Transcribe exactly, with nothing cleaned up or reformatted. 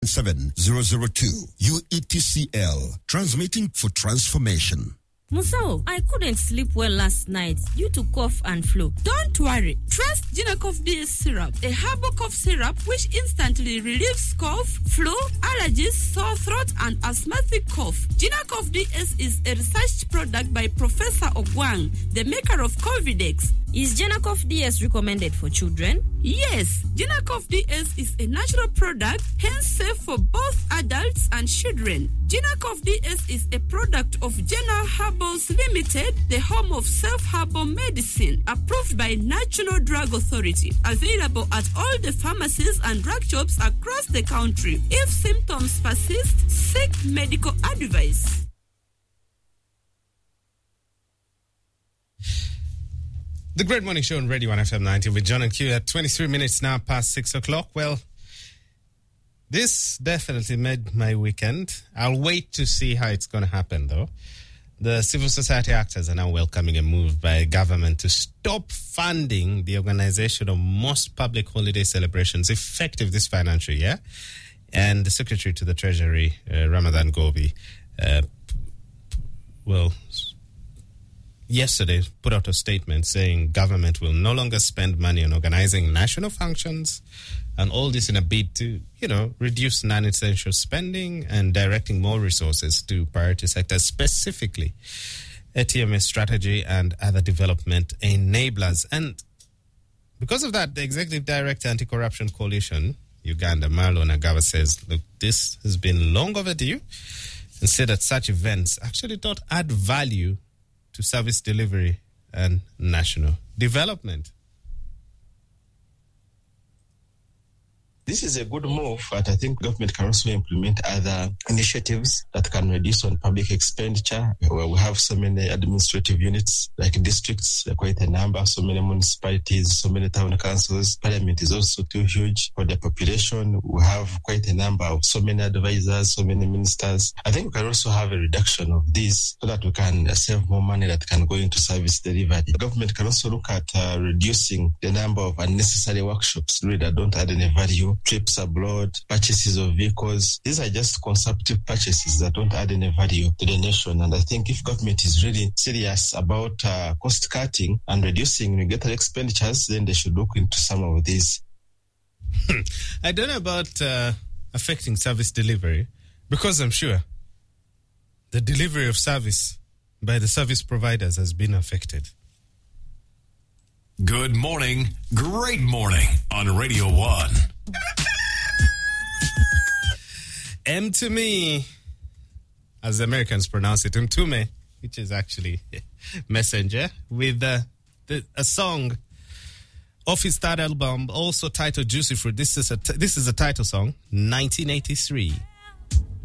seven zero zero two. U E T C L, transmitting for transformation. Musao, I couldn't sleep well last night due to cough and flu. Don't worry. Trust Genacof D S syrup, a herbal cough syrup which instantly relieves cough, flu, allergies, sore throat, and asthmatic cough. Genacof D S is a research product by Professor Ogwang, the maker of Covidex. Is Genacof D S recommended for children? Yes, Genacof D S is a natural product, hence safe for both adults and children. Genacof D S is a product of Gena Herbals Limited, the home of self-herbal medicine, approved by National Drug Authority. Available at all the pharmacies and drug shops across the country. If symptoms persist, seek medical advice. The Great Morning Show on Radio one F M ninety with John and Q at twenty-three minutes now past six o'clock. Well, this definitely made my weekend. I'll wait to see how it's going to happen, though. The civil society actors are now welcoming a move by government to stop funding the organization of most public holiday celebrations effective this financial year. And the Secretary to the Treasury, uh, Ramadan Gobi, uh, well... yesterday put out a statement saying government will no longer spend money on organizing national functions, and all this in a bid to, you know, reduce non-essential spending and directing more resources to priority sectors, specifically A T M S strategy and other development enablers. And because of that, the Executive Director Anti-Corruption Coalition, Uganda, Marlon Agawa, says, look, this has been long overdue, and said that such events actually don't add value to service delivery and national development. This is a good move, but I think government can also implement other initiatives that can reduce on public expenditure. Where we have so many administrative units, like districts, quite a number, so many municipalities, so many town councils. Parliament is also too huge for the population. We have quite a number of so many advisors, so many ministers. I think we can also have a reduction of these so that we can save more money that can go into service delivery. The government can also look at uh, reducing the number of unnecessary workshops really that don't add any value. Trips abroad, purchases of vehicles. These are just consumptive purchases that don't add any value to the nation. And I think if government is really serious about uh, cost cutting and reducing regulatory expenditures, then they should look into some of these. I don't know about uh, affecting service delivery, because I'm sure the delivery of service by the service providers has been affected. Good morning, great morning on Radio one. M to me, as the Americans pronounce it, Mtume, which is actually messenger, with uh, the, a song off his third album, also titled Juicy Fruit. This is a t- this is a title song, nineteen eighty-three.